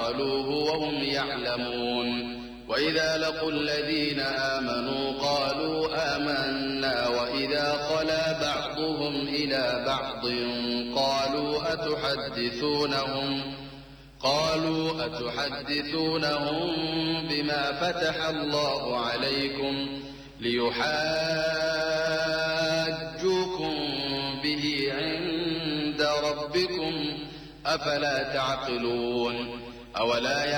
فعلوه وهم يعلمون. وإذا لقوا الذين آمنوا قالوا آمنا وإذا خلا بعضهم إلى بعض قالوا أتحدثونهم بما فتح الله عليكم ليحاجوكم به عند ربكم أفلا تعقلون. أولا